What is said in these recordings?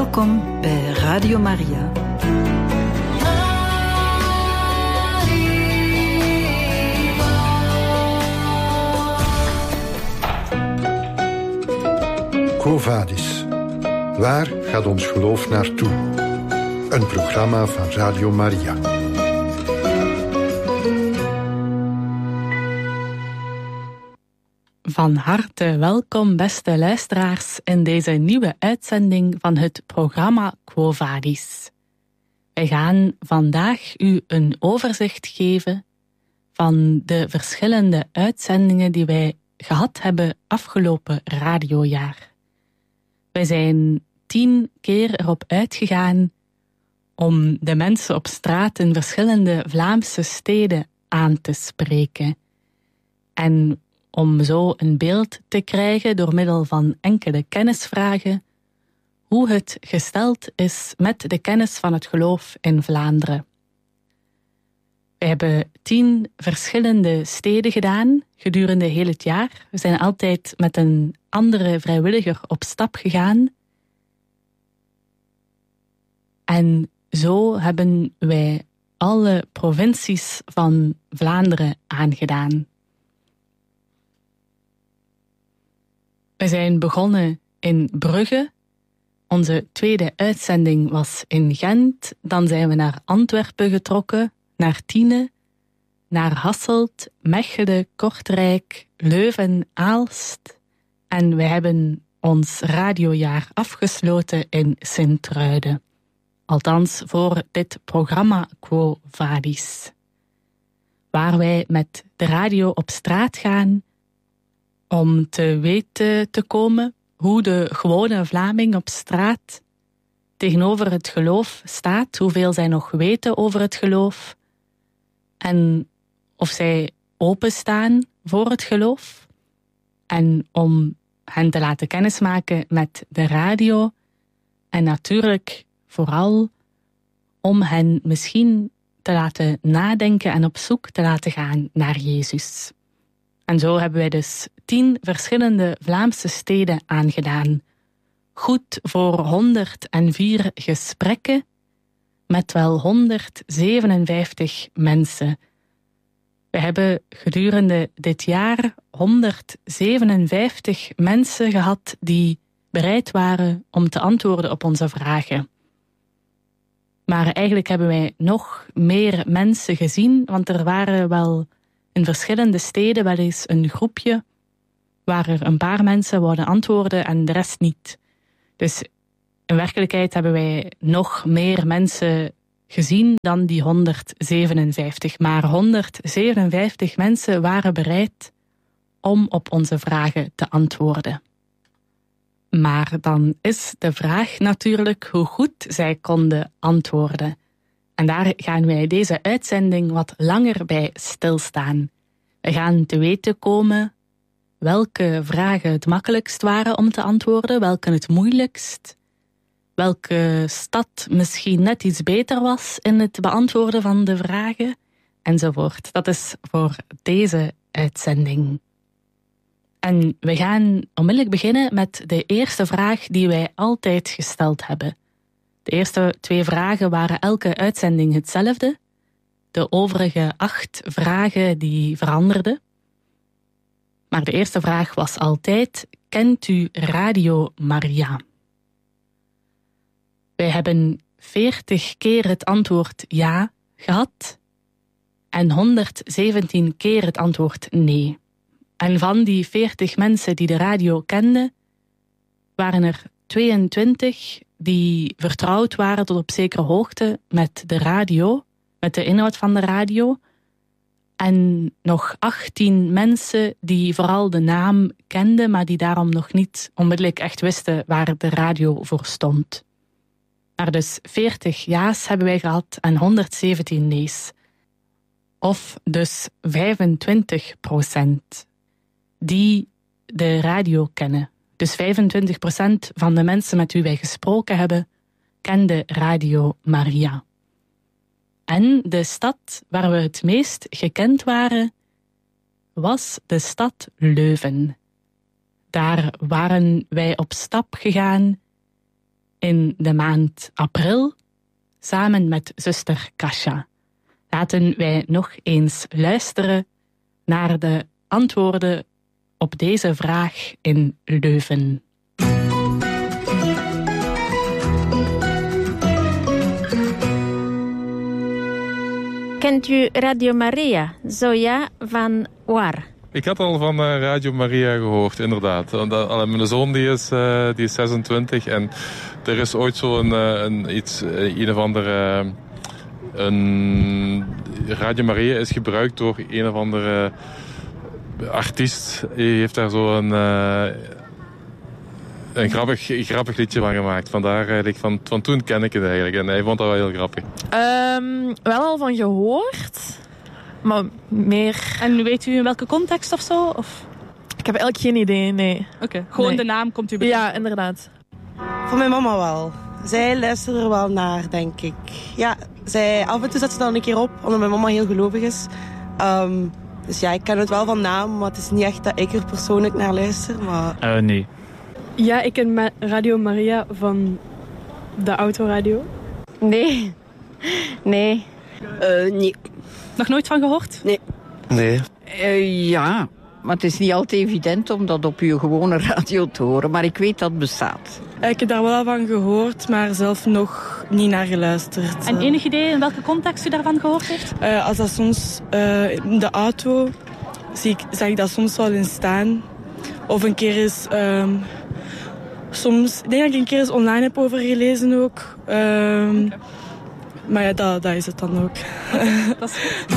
Welkom bij Radio Maria. Quo Vadis. Waar gaat ons geloof naartoe? Een programma van Radio Maria. Van harte welkom, beste luisteraars, in deze nieuwe uitzending van het programma Quo Vadis. Wij gaan vandaag u een overzicht geven van de verschillende uitzendingen die wij gehad hebben afgelopen radiojaar. Wij zijn 10 keer erop uitgegaan om de mensen op straat in verschillende Vlaamse steden aan te spreken. En om zo een beeld te krijgen door middel van enkele kennisvragen hoe het gesteld is met de kennis van het geloof in Vlaanderen. We hebben 10 verschillende steden gedaan gedurende heel het jaar. We zijn altijd met een andere vrijwilliger op stap gegaan. En zo hebben wij alle provincies van Vlaanderen aangedaan. We zijn begonnen in Brugge. Onze tweede uitzending was in Gent. Dan zijn we naar Antwerpen getrokken, naar Tiene, naar Hasselt, Mechelen, Kortrijk, Leuven, Aalst. En we hebben ons radiojaar afgesloten in Sint-Truiden. Althans voor dit programma Quo Vadis. Waar wij met de radio op straat gaan om te weten te komen hoe de gewone Vlaming op straat tegenover het geloof staat, hoeveel zij nog weten over het geloof en of zij openstaan voor het geloof. En om hen te laten kennismaken met de radio en natuurlijk vooral om hen misschien te laten nadenken en op zoek te laten gaan naar Jezus. En zo hebben wij dus 10 verschillende Vlaamse steden aangedaan. Goed voor 104 gesprekken met wel 157 mensen. We hebben gedurende dit jaar 157 mensen gehad die bereid waren om te antwoorden op onze vragen. Maar eigenlijk hebben wij nog meer mensen gezien, want er waren wel in verschillende steden wel eens een groepje waar er een paar mensen wouden antwoorden en de rest niet. Dus in werkelijkheid hebben wij nog meer mensen gezien dan die 157. Maar 157 mensen waren bereid om op onze vragen te antwoorden. Maar dan is de vraag natuurlijk hoe goed zij konden antwoorden. En daar gaan wij deze uitzending wat langer bij stilstaan. We gaan te weten komen welke vragen het makkelijkst waren om te antwoorden, welke het moeilijkst, welke stad misschien net iets beter was in het beantwoorden van de vragen, enzovoort. Dat is voor deze uitzending. En we gaan onmiddellijk beginnen met de eerste vraag die wij altijd gesteld hebben. De eerste 2 vragen waren elke uitzending hetzelfde. De overige 8 vragen die veranderden. Maar de eerste vraag was altijd: kent u Radio Maria? Wij hebben 40 keer het antwoord ja gehad en 117 keer het antwoord nee. En van die 40 mensen die de radio kenden, waren er 22 die vertrouwd waren tot op zekere hoogte met de radio, met de inhoud van de radio. En nog 18 mensen die vooral de naam kenden, maar die daarom nog niet onmiddellijk echt wisten waar de radio voor stond. Maar dus 40 ja's hebben wij gehad en 117 nee's. Of dus 25% die de radio kennen. Dus 25% van de mensen met wie wij gesproken hebben, kende Radio Maria. En de stad waar we het meest gekend waren, was de stad Leuven. Daar waren wij op stap gegaan in de maand april samen met zuster Kasia. Laten wij nog eens luisteren naar de antwoorden op deze vraag in Leuven. Kent u Radio Maria? Zo ja, van waar? Ik had al van Radio Maria gehoord, inderdaad. Mijn zoon die is 26 en er is ooit zo een of andere... Radio Maria is gebruikt door een of andere artiest. Die heeft daar zo een grappig liedje van gemaakt. Vandaar eigenlijk, van toen ken ik het eigenlijk. En hij vond dat wel heel grappig. Wel al van gehoord. Maar meer... En weet u in welke context of zo? Of? Ik heb eigenlijk geen idee, nee. Oké, gewoon de naam komt u bekend. Ja, inderdaad. Van mijn mama wel. Zij luistert er wel naar, denk ik. Ja, af en toe zet ze dan een keer op, omdat mijn mama heel gelovig is. Dus ja, ik ken het wel van naam, maar het is niet echt dat ik er persoonlijk naar luister. Maar... Nee. Ja, ik ken Radio Maria van de autoradio. Nee. Nee. Nog nooit van gehoord? Nee. Ja, maar het is niet altijd evident om dat op je gewone radio te horen. Maar ik weet dat het bestaat. Ik heb daar wel van gehoord, maar zelf nog niet naar geluisterd. En enig idee in welke context u daarvan gehoord heeft? Als dat soms in de auto, zag ik dat soms wel in staan. Of een keer is... soms, ik denk dat ik een keer eens online heb over gelezen ook. Maar ja, dat is het dan ook. Dat is goed.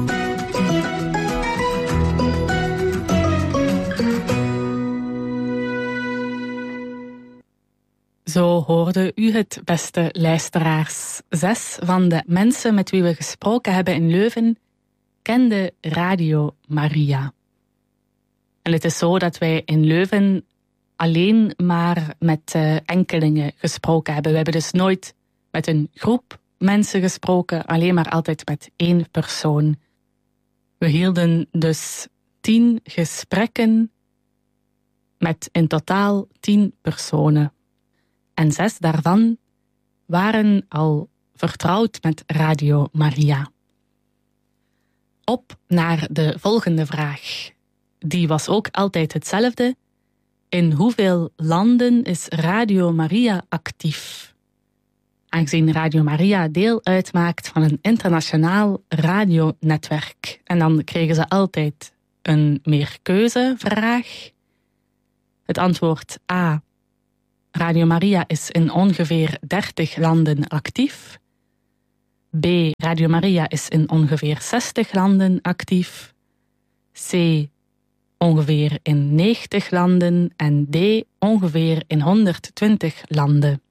Zo hoorde u het, beste luisteraars. 6 van de mensen met wie we gesproken hebben in Leuven kenden Radio Maria. En het is zo dat wij in Leuven alleen maar met enkelingen gesproken hebben. We hebben dus nooit met een groep mensen gesproken, alleen maar altijd met 1 persoon. We hielden dus 10 gesprekken met in totaal 10 personen. En 6 daarvan waren al vertrouwd met Radio Maria. Op naar de volgende vraag. Die was ook altijd hetzelfde. In hoeveel landen is Radio Maria actief? Aangezien Radio Maria deel uitmaakt van een internationaal radionetwerk. En dan kregen ze altijd een meerkeuzevraag. Het antwoord A. Radio Maria is in ongeveer 30 landen actief. B. Radio Maria is in ongeveer 60 landen actief. C. Ongeveer in 90 landen. En D. Ongeveer in 120 landen.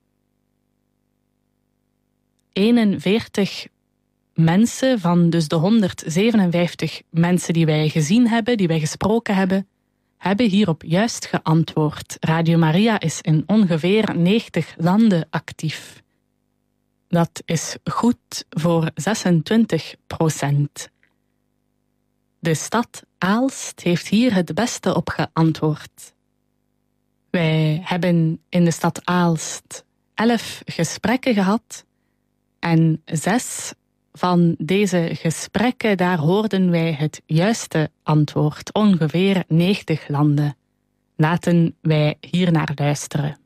41 mensen van dus de 157 mensen die wij gezien hebben, die wij gesproken hebben hierop juist geantwoord. Radio Maria is in ongeveer 90 landen actief. Dat is goed voor 26%. De stad Aalst heeft hier het beste op geantwoord. Wij hebben in de stad Aalst 11 gesprekken gehad en 6 van deze gesprekken, daar hoorden wij het juiste antwoord. Ongeveer 90 landen. Laten wij hier naar luisteren.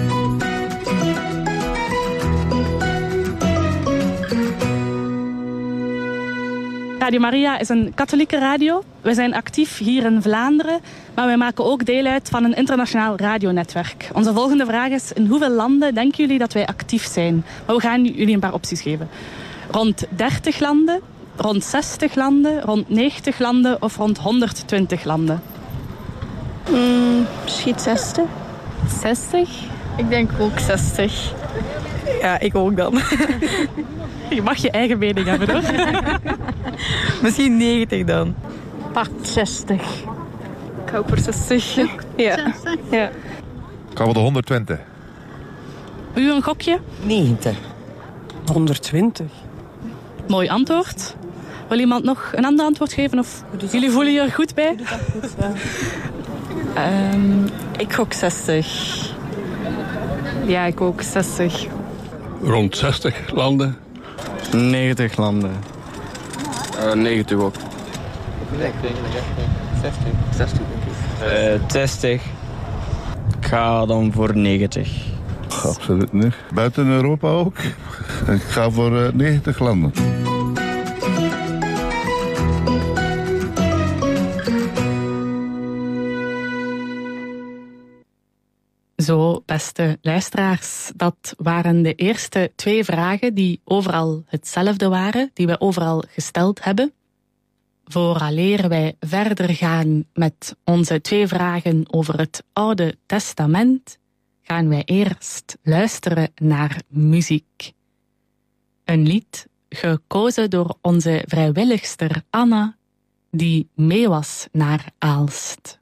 Radio Maria is een katholieke radio. We zijn actief hier in Vlaanderen, maar wij maken ook deel uit van een internationaal radionetwerk. Onze volgende vraag is: in hoeveel landen denken jullie dat wij actief zijn? Maar we gaan jullie een paar opties geven. Rond 30 landen, rond 60 landen, rond 90 landen of rond 120 landen? Misschien 60. 60? Ik denk ook 60. Ja, ik ook dan. Je mag je eigen mening hebben, hoor. Misschien 90 dan. Pak 60. Ik hou voor 60. Ja. 60? Ja. Ik hou voor de 120. U een gokje? 90. 120. Mooi antwoord. Wil iemand nog een ander antwoord geven? Of jullie voelen je er goed bij? Ik gok 60. Ja, ik ook. 60. Rond 60 landen. 90 landen. 90 ook. 60. Ik ga dan voor 90. Absoluut niet. Buiten Europa ook. Ik ga voor 90 landen. Zo, beste luisteraars, dat waren de eerste 2 vragen die overal hetzelfde waren, die wij overal gesteld hebben. Vooraleer wij verder gaan met onze 2 vragen over het Oude Testament, gaan wij eerst luisteren naar muziek. Een lied gekozen door onze vrijwilligster Anna, die mee was naar Aalst.